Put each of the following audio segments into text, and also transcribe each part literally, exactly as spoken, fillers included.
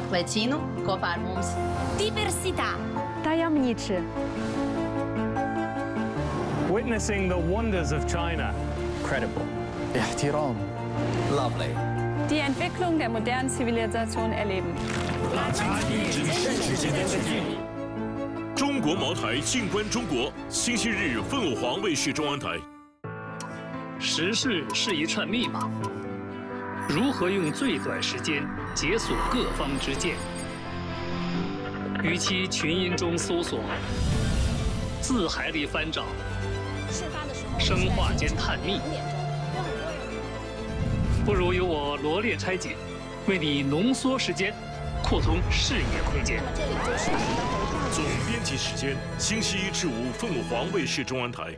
Lecinu kopā ar mums. Diversità. Tajemniczy. Witnessing the wonders of China. Credible. احترام. Lovely. Die Entwicklung der modernen Zivilisation erleben. 差异之世界的距离。中国茅台静观中国，星期日凤凰卫视中央台。 时事是一串密码，如何用最短时间解锁各方之见？与其群音中搜索，字海里翻找，生化间探秘，不如由我罗列拆解，为你浓缩时间，扩充视野空间。 总编辑时间：星期一至五，凤凰卫视中央台。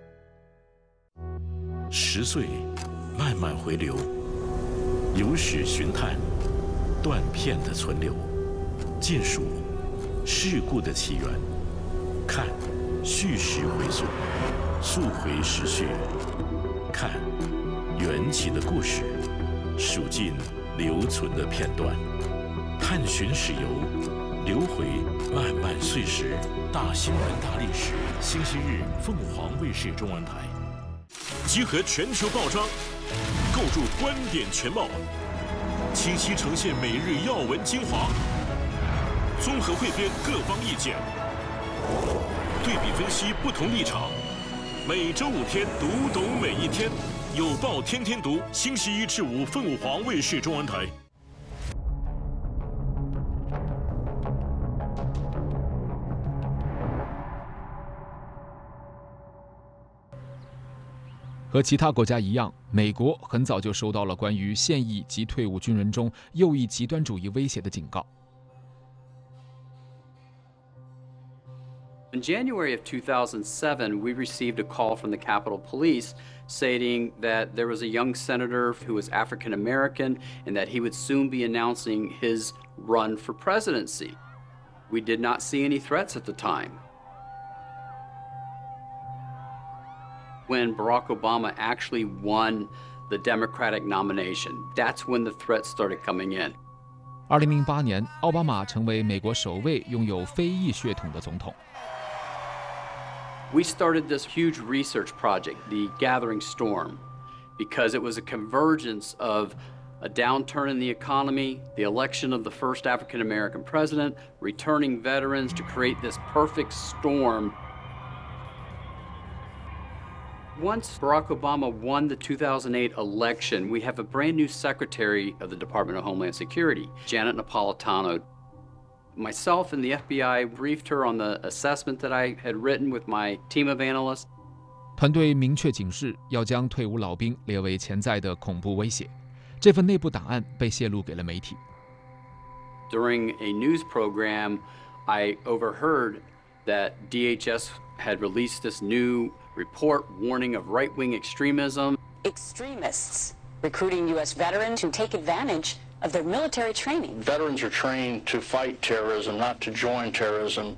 十岁，慢慢回流，由史寻探，断片的存留，尽数事故的起源，看叙事回溯，溯回时序，看缘起的故事，数尽留存的片段，探寻史游，流回漫漫岁时，大新闻大历史。星期日，凤凰卫视中央台。集合全球报章，构筑观点全貌，清晰呈现每日要闻精华，综合汇编各方意见，对比分析不同立场。每周五天，读懂每一天，有报天天读。星期一至五，凤凰卫视中央台。 和其他国家一样，美国很早就收到了关于现役及退伍军人中右翼极端主义威胁的警告。 In January of two thousand seven, we received a call from the Capitol Police stating that there was a young senator who was African American and that he would soon be announcing his run for presidency. We did not see any threats at the time. When Barack Obama actually won the Democratic nomination, that's when the threats started coming in. 二零零八年，奥巴马成为美国首位拥有非裔血统的总统。 We started this huge research project, the Gathering Storm, because it was a convergence of a downturn in the economy, the election of the first African American president, returning veterans to create this perfect storm. Once Barack Obama won the two thousand eight election, we have a brand new Secretary of the Department of Homeland Security, Janet Napolitano. Myself and the F B I briefed her on the assessment that I had written with my team of analysts. 团队明确警示，要将退伍老兵列为潜在的恐怖威胁。这份内部档案被泄露给了媒体。 During a news program, I overheard that D H S had released this new report warning of right-wing extremism. Extremists recruiting U S veterans to take advantage of their military training. Veterans are trained to fight terrorism, not to join terrorism.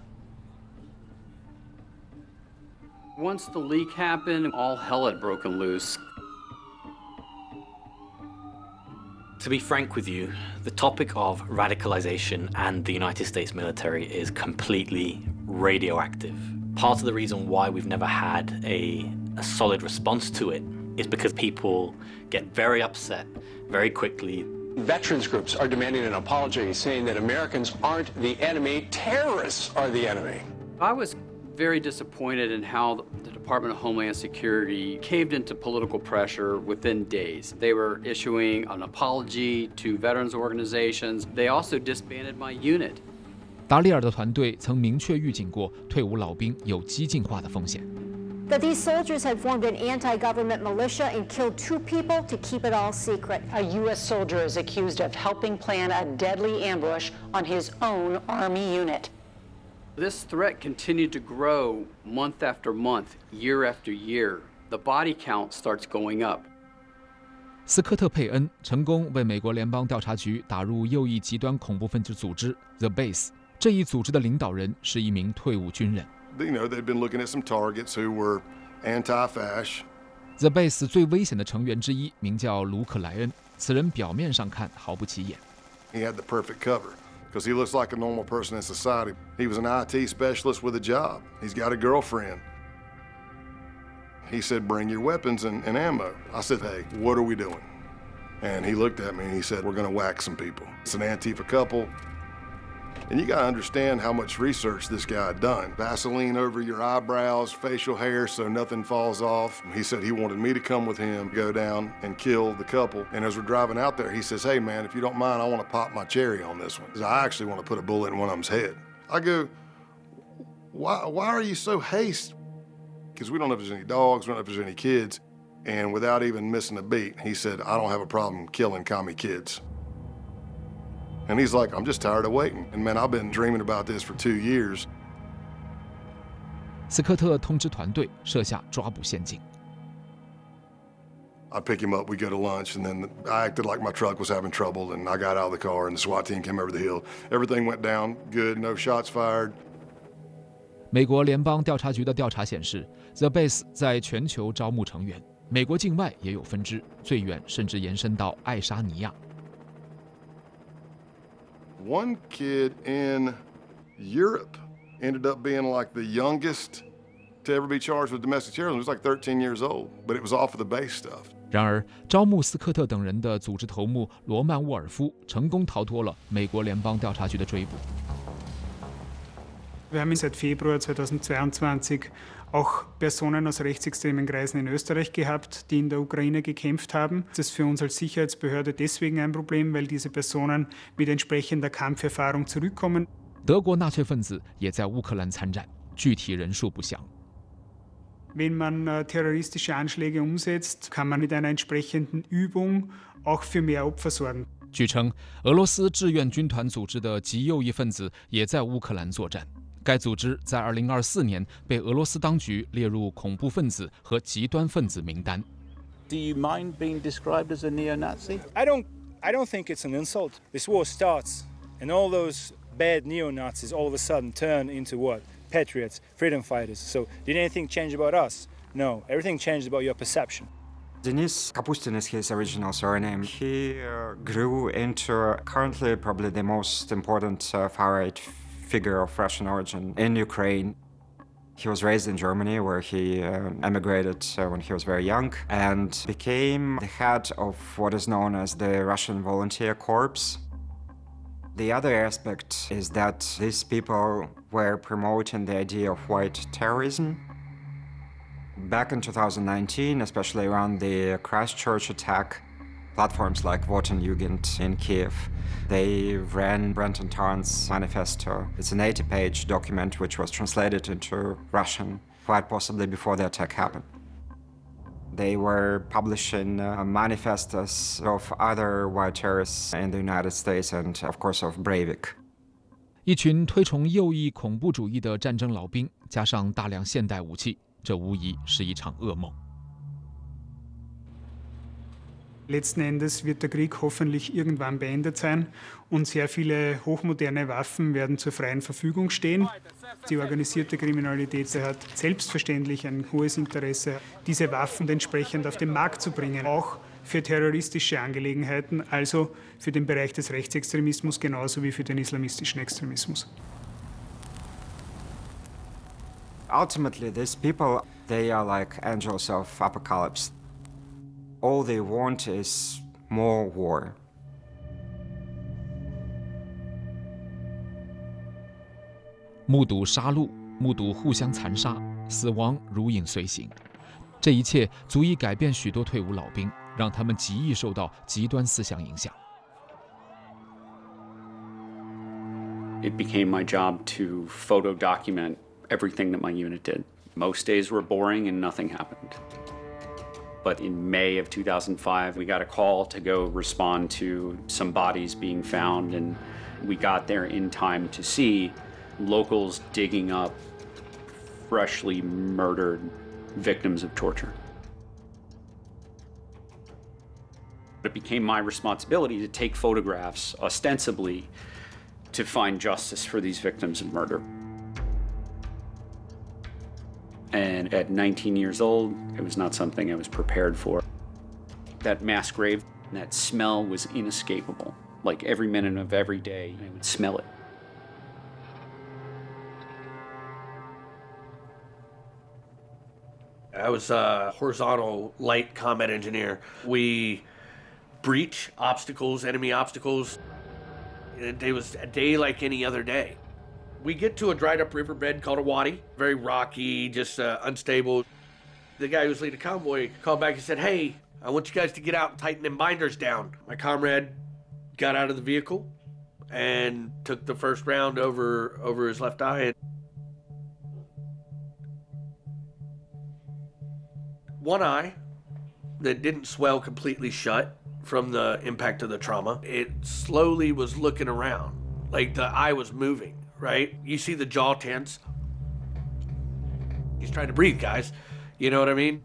Once the leak happened, all hell had broken loose. To be frank with you, the topic of radicalization and the United States military is completely radioactive. Part of the reason why we've never had a, a solid response to it is because people get very upset very quickly. Veterans groups are demanding an apology, saying that Americans aren't the enemy, terrorists are the enemy. I was very disappointed in how the Department of Homeland Security caved into political pressure within days. They were issuing an apology to veterans organizations. They also disbanded my unit. 达利尔的团队曾明确预警过退伍老兵有激进化的风险。 That these soldiers had formed an anti-government militia and killed two people to keep it all secret. A U S soldier is accused of helping plan a deadly ambush on his own Army unit. This threat continued to grow month after month, year after year. The body count starts going up. 斯科特·佩恩成功为美国联邦调查局打入右翼极端恐怖分子组织 The Base。这一组织的领导人是一名退伍军人。 You know, they'd been looking at some targets who were anti-fash. The Base 最危险的成员之一名叫卢克·莱恩，此人表面上看毫不起眼。 He had the perfect cover. because he looks like a normal person in society. He was an I T specialist with a job. He's got a girlfriend. He said, bring your weapons and, and ammo. I said, hey, what are we doing? And he looked at me and he said, we're gonna whack some people. It's an Antifa couple. And you gotta understand how much research this guy had done. Vaseline over your eyebrows, facial hair so nothing falls off. He said he wanted me to come with him, go down and kill the couple. And as we're driving out there, he says, hey man, if you don't mind, I wanna pop my cherry on this one. I actually wanna put a bullet in one of them's head. I go, why, why are you so hasty? Because we don't know if there's any dogs, we don't know if there's any kids. And without even missing a beat, he said, I don't have a problem killing commie kids. And he's like, I'm just tired of waiting. And man, I've been dreaming about this for two years. 斯科特通知团队设下抓捕陷阱。 I pick him up, we go to lunch, and then I acted like my truck was having trouble, and I got out of the car, and the SWAT team came over the hill. Everything went down good, no shots fired. 美国联邦调查局的调查显示 ，The Base 在全球招募成员，美国境外也有分支，最远甚至延伸到爱沙尼亚。 One kid in Europe ended up being like the youngest to ever be charged with domestic terrorism. He was like thirteen years old, but it was off of the base stuff. 然而，招募斯科特等人的组织头目罗曼·沃尔夫成功逃脱了美国联邦调查局的追捕。 Wir haben seit Februar zweitausendzweiundzwanzig auch Personen aus rechtsextremen Kreisen in Österreich gehabt, die in der Ukraine gekämpft haben. Das ist für uns als Sicherheitsbehörde deswegen ein Problem, weil diese Personen mit entsprechender Kampferfahrung zurückkommen. 德国纳粹分子也在乌克兰参战，具体人数不详。 Wenn man äh, terroristische Anschläge umsetzt, kann man mit einer entsprechenden Übung auch für mehr Opfer sorgen. 据称，俄罗斯志愿军团组织的极右翼分子也在乌克兰作战。 该组织在二零二四年被俄罗斯当局列入恐怖分子和极端分子名单。 Do you mind being described as a neo-Nazi? I don't. I don't think it's an insult. This war starts, and all those bad neo-Nazis all of a sudden turn into what? Patriots, freedom fighters. So did anything change about us? No. Everything changed about your perception. Denis Kapustin is his original surname. He uh, grew into currently probably the most important uh, far-right figure of Russian origin in Ukraine. He was raised in Germany, where he uh, emigrated uh, when he was very young, and became the head of what is known as the Russian Volunteer Corps. The other aspect is that these people were promoting the idea of white terrorism. Back in two thousand nineteen, especially around the Christchurch attack, platforms like Votenjugend in Kiev, they ran Brenton Tarrant's manifesto. It's an eighty page document which was translated into Russian, quite possibly before the attack happened. They were publishing uh, manifestos of other white terrorists in the United States and, of course, of Breivik. 一群推崇右翼恐怖主义的战争老兵，加上大量现代武器，这无疑是一场噩梦。 Letzten Endes wird der Krieg hoffentlich irgendwann beendet sein und sehr viele hochmoderne Waffen werden zur freien Verfügung stehen. Die organisierte Kriminalität hat selbstverständlich ein hohes Interesse, diese Waffen entsprechend auf den Markt zu bringen, auch für terroristische Angelegenheiten, also für den Bereich des Rechtsextremismus genauso wie für den islamistischen Extremismus. Ultimately, these people, they are like angels of apocalypse. All they want is more war. 目睹杀戮，目睹互相残杀，死亡如影随形。这一切足以改变许多退伍老兵，让他们极易受到极端思想影响。 It became my job to photo document everything that my unit did. Most days were boring and nothing happened. But in May of two thousand five, we got a call to go respond to some bodies being found, and we got there in time to see locals digging up freshly murdered victims of torture. It became my responsibility to take photographs, ostensibly, to find justice for these victims of murder. And at nineteen years old, it was not something I was prepared for. That mass grave, that smell was inescapable. like every minute of every day, I would smell it. I was a horizontal light combat engineer. We breach obstacles, enemy obstacles. It was a day like any other day. We get to a dried up riverbed called a wadi, very rocky, just uh, unstable. The guy who was leading the convoy called back and said, hey, I want you guys to get out and tighten them binders down. My comrade got out of the vehicle and took the first round over, over his left eye. One eye that didn't swell completely shut from the impact of the trauma, it slowly was looking around, like the eye was moving, right? You see the jaw tense. He's trying to breathe, guys. You know what I mean?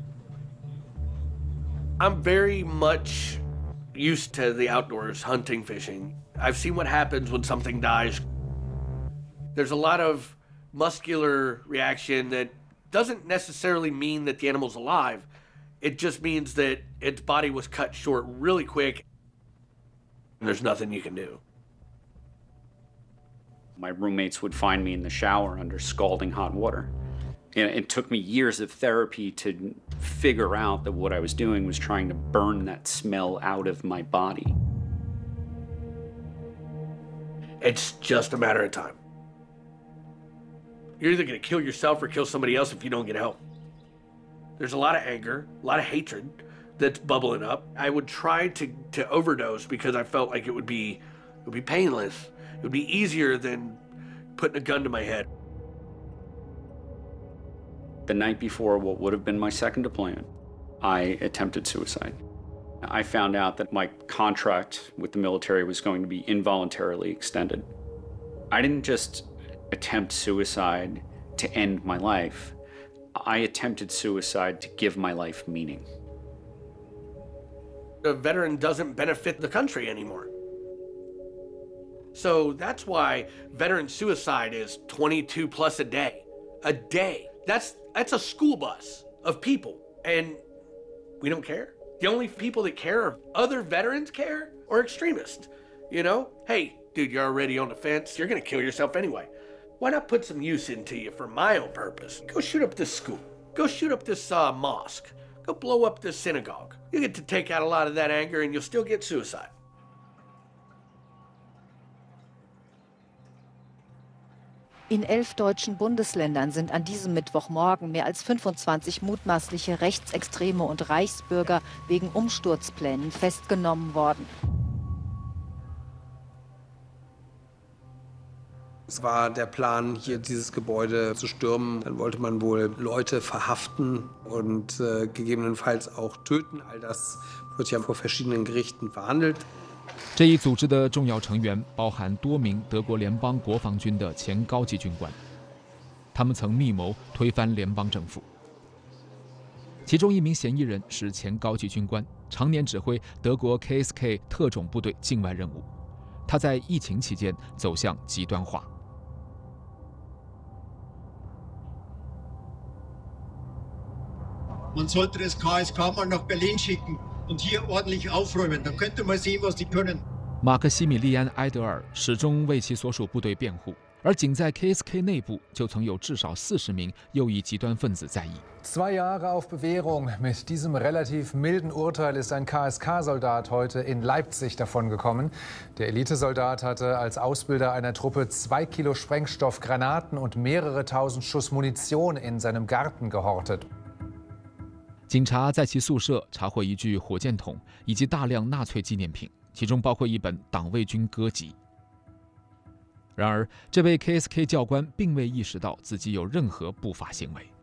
I'm very much used to the outdoors, hunting, fishing. I've seen what happens when something dies. There's a lot of muscular reaction that doesn't necessarily mean that the animal's alive. It just means that its body was cut short really quick. And there's nothing you can do. My roommates would find me in the shower under scalding hot water. And it took me years of therapy to figure out that what I was doing was trying to burn that smell out of my body. It's just a matter of time. You're either going to kill yourself or kill somebody else if you don't get help. There's a lot of anger, a lot of hatred that's bubbling up. I would try to, to overdose because I felt like it would be, it would be painless. It would be easier than putting a gun to my head. The night before what would have been my second deployment, I attempted suicide. I found out that my contract with the military was going to be involuntarily extended. I didn't just attempt suicide to end my life. I attempted suicide to give my life meaning. A veteran doesn't benefit the country anymore. So that's why veteran suicide is twenty-two plus a day. A day. That's, that's a school bus of people, and we don't care. The only people that care are other veterans care or extremists. You know, hey, dude, you're already on the fence. You're gonna kill yourself anyway. Why not put some use into you for my own purpose? Go shoot up this school. Go shoot up this uh, mosque. Go blow up this synagogue. You get to take out a lot of that anger and you'll still get suicide. In elf deutschen Bundesländern sind an diesem Mittwochmorgen mehr als fünfundzwanzig mutmaßliche Rechtsextreme und Reichsbürger wegen Umsturzplänen festgenommen worden. Es war der Plan, hier dieses Gebäude zu stürmen. Dann wollte man wohl Leute verhaften und äh, gegebenenfalls auch töten. All das wird ja vor verschiedenen Gerichten verhandelt. 这一组织的重要成员包含多名德国联邦国防军的前高级军官，他们曾密谋推翻联邦政府。其中一名嫌疑人是前高级军官，常年指挥德国 K S K 特种部队境外任务。他在疫情期间走向极端化。 Man sollte das K S K mal nach Berlin schicken und hier ordentlich aufräumen. Dann könnte man sehen, was die können. 马克西米利安·埃德尔始终为其所属部队辩护，而仅在 K S K 内部就曾有至少四十名右翼极端分子在役。 Zwei Jahre auf Bewährung. Mit diesem relativ milden Urteil ist ein K S K-Soldat heute in Leipzig davongekommen. Der Elitesoldat hatte als Ausbilder einer Truppe zwei Kilo Sprengstoff, Granaten und mehrere tausend Schuss Munition in seinem Garten gehortet. 警察在其宿舍查获一具火箭筒以及大量纳粹纪念品，其中包括一本党卫军歌集。然而，这位 K S K 教官并未意识到自己有任何不法行为。